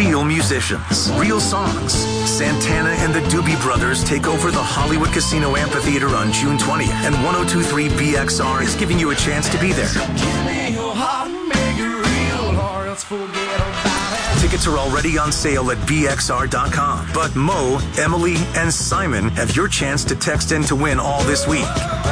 Real musicians, real songs. Santana and the Doobie Brothers take over the Hollywood Casino Amphitheater on June 20th, and 102.3 BXR is giving you a chance to be there. Tickets are already on sale at BXR.com. But Mo, Emily, and Simon have your chance to text in to win all this week.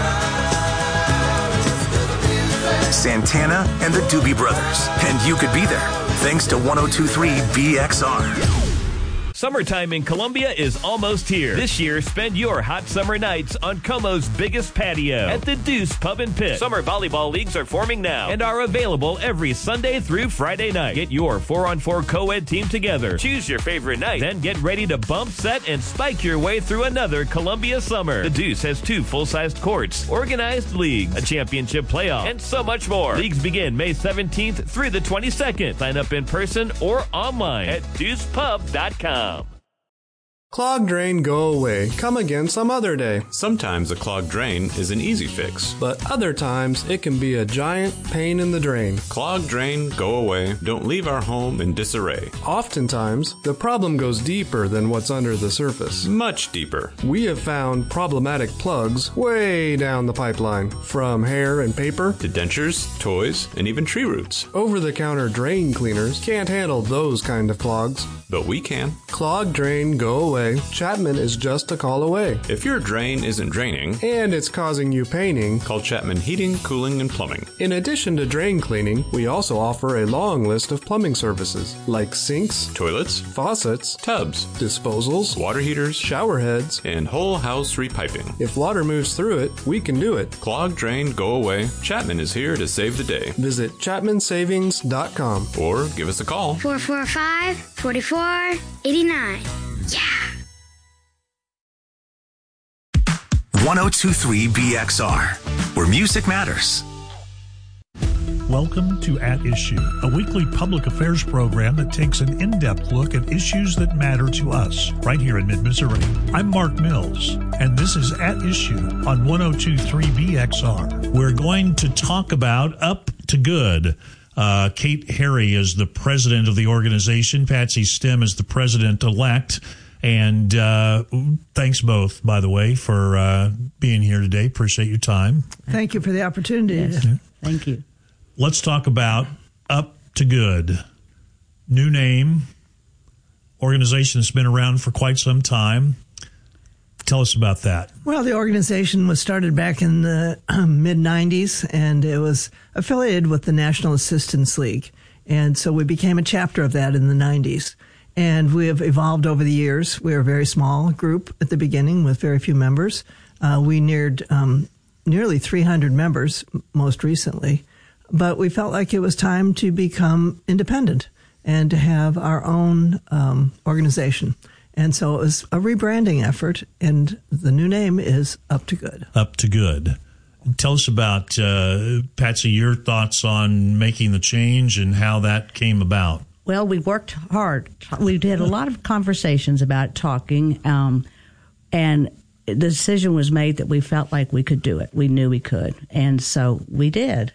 Santana and the Doobie Brothers. And you could be there, thanks to 102.3 BXR. Summertime in Columbia is almost here. This year, spend your hot summer nights on Como's biggest patio at the Deuce Pub and Pit. Summer volleyball leagues are forming now and are available every Sunday through Friday night. Get your 4-on-4 co-ed team together. Choose your favorite night. Then get ready to bump, set, and spike your way through another Columbia summer. The Deuce has 2 full-sized courts, organized leagues, a championship playoff, and so much more. Leagues begin May 17th through the 22nd. Sign up in person or online at deucepub.com. Clogged drain, go away. Come again some other day. Sometimes a clogged drain is an easy fix. But other times, it can be a giant pain in the drain. Clogged drain, go away. Don't leave our home in disarray. Oftentimes, the problem goes deeper than what's under the surface. Much deeper. We have found problematic plugs way down the pipeline. From hair and paper to dentures, toys, and even tree roots. Over-the-counter drain cleaners can't handle those kind of clogs. But we can. Clogged drain, go away. Chapman is just a call away. If your drain isn't draining and it's causing you paining, call Chapman Heating, Cooling, and Plumbing. In addition to drain cleaning, we also offer a long list of plumbing services like sinks, toilets, faucets, tubs, disposals, water heaters, shower heads, and whole house repiping. If water moves through it, we can do it. Clogged drain, go away. Chapman is here to save the day. Visit ChapmanSavings.com or give us a call. 445-4489. Yeah. 102.3 BXR, where music matters. Welcome to At Issue, a weekly public affairs program that takes an in-depth look at issues that matter to us, right here in mid-Missouri. I'm Mark Mills, and this is At Issue on 102.3 BXR. We're going to talk about Up to Good. Kate Harry is the president of the organization. Patsy Stem is the president-elect. And thanks both, by the way, for being here today. Appreciate your time. Thank you for the opportunity. Yes. Thank you. Let's talk about Up to Good. New name, organization that's been around for quite some time. Tell us about that. Well, the organization was started back in the mid-'90s, and it was affiliated with the National Assistance League. And so we became a chapter of that in the 90s. And we have evolved over the years. We were a very small group at the beginning with very few members. We neared nearly 300 members most recently. But we felt like it was time to become independent and to have our own organization. And so it was a rebranding effort, and the new name is Up to Good. Up to Good. Tell us about, Patsy, your thoughts on making the change and how that came about. Well, we worked hard. We had a lot of conversations about talking, and the decision was made that we felt like we could do it. We knew we could, and so we did.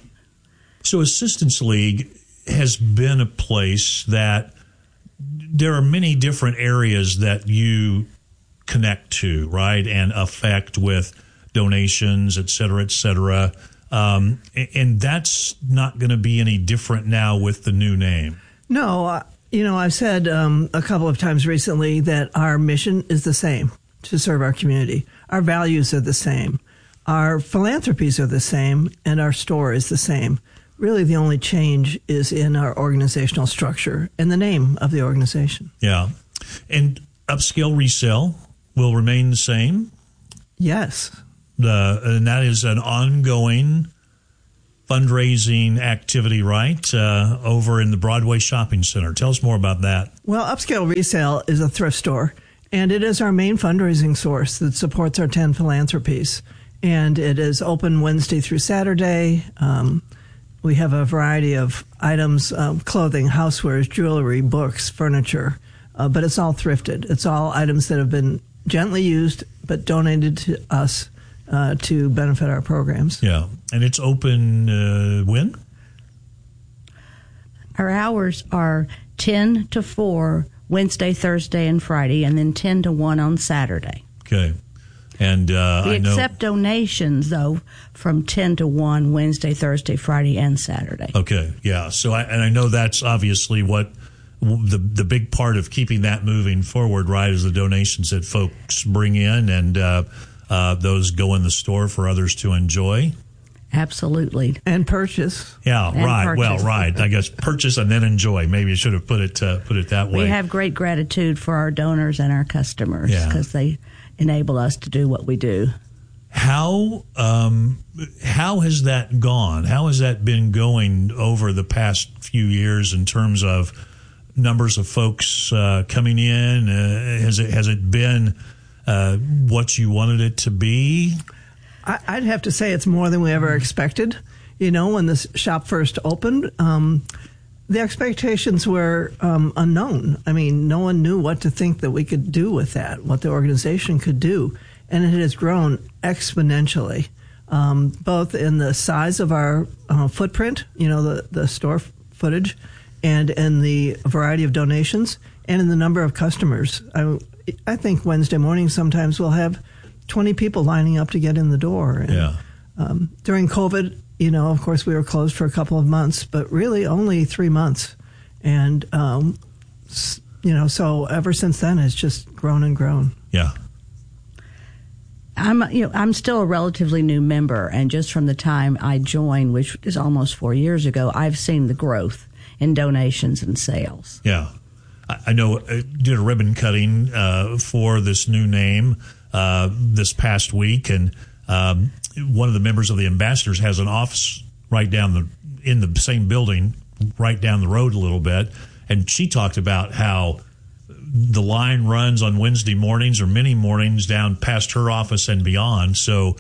So Assistance League has been a place that there are many different areas that you connect to, right, and affect with donations, et cetera, et cetera. And that's not going to be any different now with the new name. No, I've said a couple of times recently that our mission is the same, to serve our community. Our values are the same. Our philanthropies are the same, and our store is the same. Really, the only change is in our organizational structure and the name of the organization. Yeah. And Upscale Resale will remain the same? Yes. And that is an ongoing fundraising activity, right, over in the Broadway Shopping Center. Tell us more about that. Well, Upscale Resale is a thrift store, and it is our main fundraising source that supports our 10 philanthropies. And it is open Wednesday through Saturday. We have a variety of items, clothing, housewares, jewelry, books, furniture, but it's all thrifted. It's all items that have been gently used but donated to us to benefit our programs. Yeah, and it's open when? Our hours are 10 to 4 Wednesday, Thursday, and Friday, and then 10 to 1 on Saturday. Okay. And we I know, accept donations, though, from 10 to 1 Wednesday, Thursday, Friday, and Saturday. Okay, yeah. So I know that's obviously what the big part of keeping that moving forward, right, is the donations that folks bring in, and those go in the store for others to enjoy. Absolutely. And purchase. Yeah, And right. purchase. Well, right. I guess purchase and then enjoy. Maybe I should have put it that way. We have great gratitude for our donors and our customers because they enable us to do what we do. How has that gone? How has that been going over the past few years in terms of numbers of folks coming in? Has it been what you wanted it to be? I'd have to say it's more than we ever expected. You know, when this shop first opened, the expectations were unknown. I mean, no one knew what to think that we could do with that, what the organization could do. And it has grown exponentially, both in the size of our footprint, you know, the store footage, and in the variety of donations, and in the number of customers. I think Wednesday morning sometimes we'll have 20 people lining up to get in the door. And, during COVID, you know, of course, we were closed for a couple of months, but really only 3 months. And, you know, so ever since then, it's just grown and grown. Yeah. I'm still a relatively new member, and just from the time I joined, which is almost 4 years ago, I've seen the growth in donations and sales. Yeah. I know I did a ribbon cutting for this new name this past week, and one of the members of the ambassadors has an office right down in the same building, right down the road a little bit, and she talked about how the line runs on Wednesday mornings or many mornings down past her office and beyond. So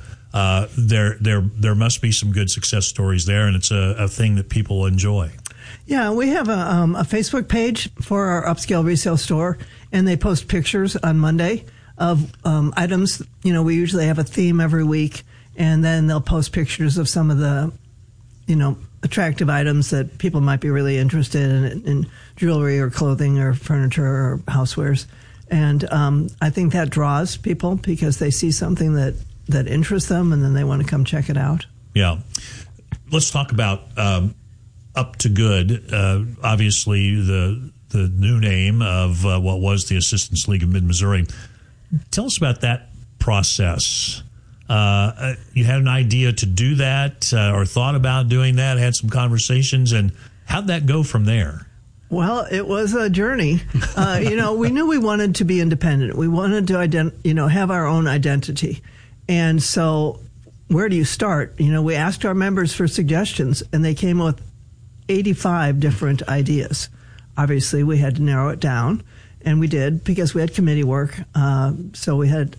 there must be some good success stories there, and it's a thing that people enjoy. Yeah, we have a Facebook page for our upscale resale store, and they post pictures on Monday of items. You know, we usually have a theme every week, and then they'll post pictures of some of the, you know, attractive items that people might be really interested in jewelry or clothing or furniture or housewares. And I think that draws people because they see something that interests them, and then they want to come check it out. Yeah. Let's talk about Up to Good. Obviously, the new name of what was the Assistance League of Mid-Missouri. Tell us about that process. You had an idea to do that or thought about doing that, had some conversations, and how'd that go from there? Well, it was a journey. You know, we knew we wanted to be independent. We wanted to, have our own identity. And so where do you start? You know, we asked our members for suggestions, and they came with 85 different ideas. Obviously, we had to narrow it down, and we did because we had committee work. So we had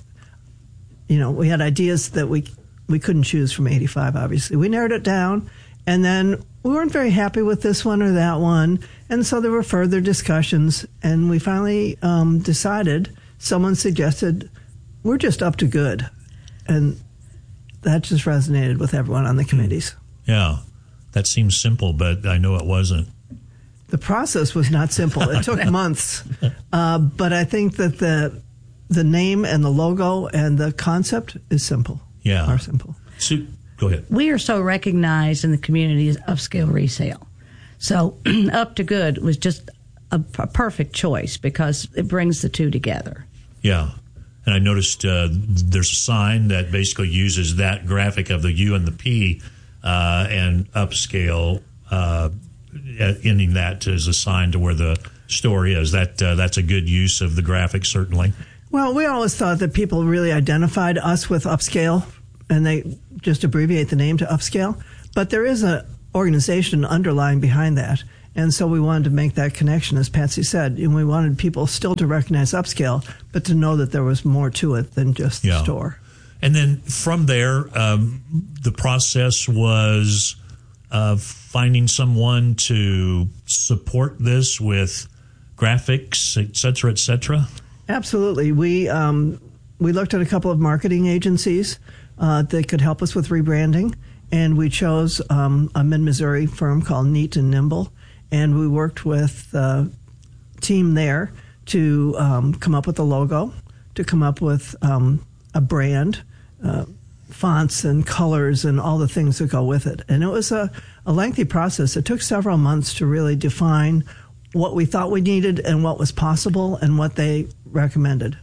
ideas that we couldn't choose from 85, obviously. We narrowed it down, and then we weren't very happy with this one or that one, and so there were further discussions, and we finally decided, someone suggested, we're just up to good. And that just resonated with everyone on the committees. Yeah, that seems simple, but I know it wasn't. The process was not simple. It took months. But I think that the name and the logo and the concept is simple. Yeah. Are simple. Sue, go ahead. We are so recognized in the community as upscale resale. So Up to Good was just a perfect choice because it brings the two together. Yeah. And I noticed there's a sign that basically uses that graphic of the U and the P and upscale ending that as a sign to where the store is. That's a good use of the graphic, certainly. Well, we always thought that people really identified us with upscale, and they just abbreviate the name to upscale. But there is an organization underlying behind that. And so we wanted to make that connection, as Patsy said. And we wanted people still to recognize upscale, but to know that there was more to it than just the store. And then from there, the process was finding someone to support this with graphics, et cetera, et cetera? Absolutely. We looked at a couple of marketing agencies that could help us with rebranding, and we chose a Mid-Missouri firm called Neat and Nimble. and we worked with the team there to come up with a logo, to come up with a brand, fonts and colors and all the things that go with it. And it was a lengthy process. It took several months to really define what we thought we needed and what was possible and what they recommended.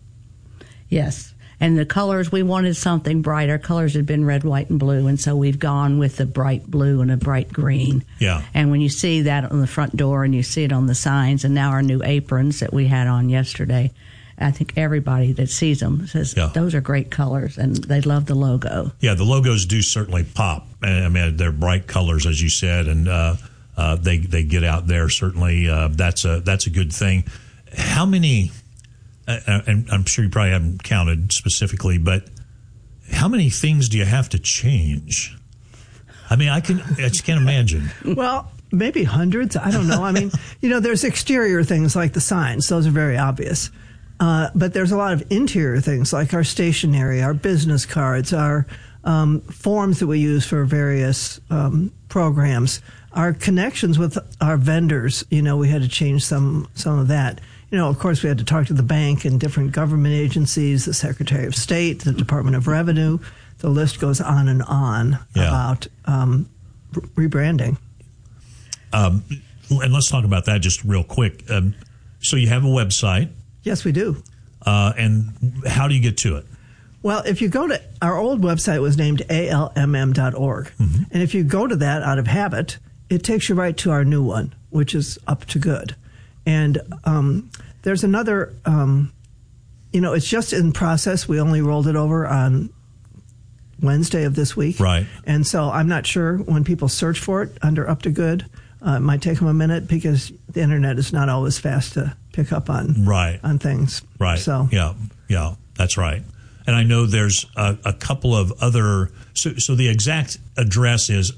Yes. And the colors, we wanted something bright. Our colors had been red, white, and blue, and so we've gone with a bright blue and a bright green. Yeah. And when you see that on the front door and you see it on the signs, and now our new aprons that we had on yesterday, I think everybody that sees them says, those are great colors, and they love the logo. Yeah, the logos do certainly pop. I mean, they're bright colors, as you said, and they get out there. Certainly, that's a good thing. How many, and I'm sure you probably haven't counted specifically, but how many things do you have to change? I mean, I just can't imagine. Well, maybe hundreds. I don't know. I mean, there's exterior things like the signs. Those are very obvious. But there's a lot of interior things like our stationery, our business cards, our forms that we use for various programs, our connections with our vendors. We had to change some of that. Of course, we had to talk to the bank and different government agencies, the Secretary of State, the Department of Revenue. The list goes on and on about rebranding. And let's talk about that just real quick. So you have a website. Yes, we do. And how do you get to it? Well, if you go to our old website was named almm.org. Mm-hmm. And if you go to that out of habit, it takes you right to our new one, which is Up to Good. And there's another, it's just in process. We only rolled it over on Wednesday of this week. Right. And so I'm not sure when people search for it under Up to Good. It might take them a minute because the internet is not always fast to pick up on on things. Right. So yeah, that's right. And I know there's a couple of other. So the exact address is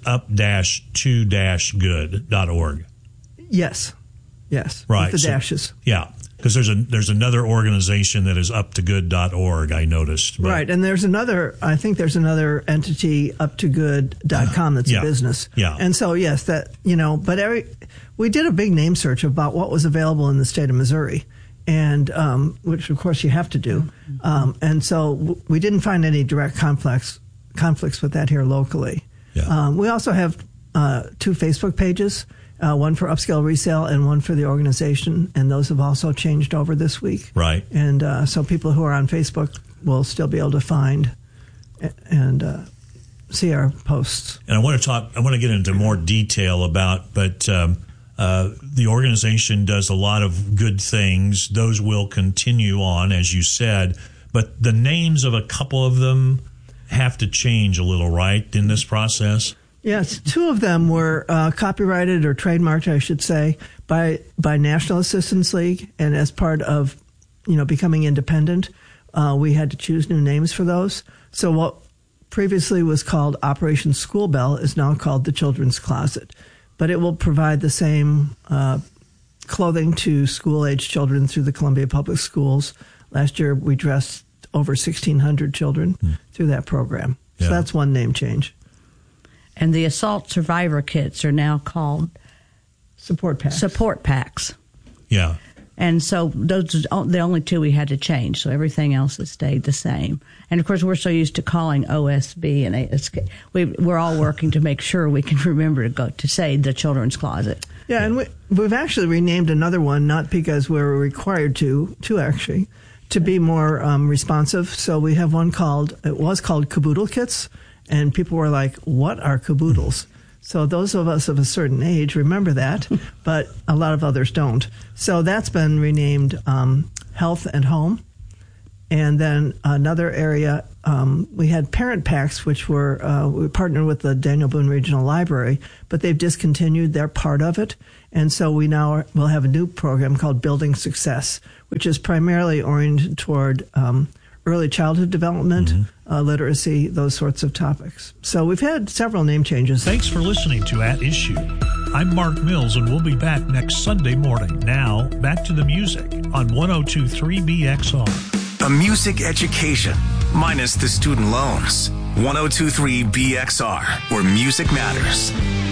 up-to-good.org. Yes. Right. With the dashes. Yeah. Because there's another organization that is uptogood.org, I noticed. Right, and I think there's another entity, uptogood.com, that's a business. Yeah. And so, yes, we did a big name search about what was available in the state of Missouri, and which, of course, you have to do. And so we didn't find any direct conflicts with that here locally. Yeah. We also have 2 Facebook pages. One for Upscale Resale and one for the organization, and those have also changed over this week. Right. And so people who are on Facebook will still be able to find and see our posts. And I want to get into more detail about, but the organization does a lot of good things. Those will continue on, as you said, but the names of a couple of them have to change a little, right, in this process? Yes, 2 of them were copyrighted or trademarked, I should say, by National Assistance League, and as part of, becoming independent, we had to choose new names for those. So what previously was called Operation School Bell is now called the Children's Closet, but it will provide the same clothing to school-age children through the Columbia Public Schools. Last year, we dressed over 1,600 children through that program. So that's one name change. And the assault survivor kits are now called support packs. Yeah. And so those are the only 2 we had to change. So everything else has stayed the same. And of course, we're so used to calling OSB and ASK. We're all working to make sure we can remember to say the Children's Closet. Yeah, and we've actually renamed another one, not because we're required to be more responsive. So we have one it was called Caboodle Kits. And people were like, what are caboodles? So those of us of a certain age remember that, but a lot of others don't. So that's been renamed Health and Home. And then another area, we had parent packs, which we partnered with the Daniel Boone Regional Library, but they've discontinued their part of it. And so we now will have a new program called Building Success, which is primarily oriented toward early childhood development, literacy, those sorts of topics. So we've had several name changes. Thanks for listening to At Issue. I'm Mark Mills, and we'll be back next Sunday morning. Now, back to the music on 102.3 BXR. A music education, minus the student loans. 102.3 BXR, where music matters.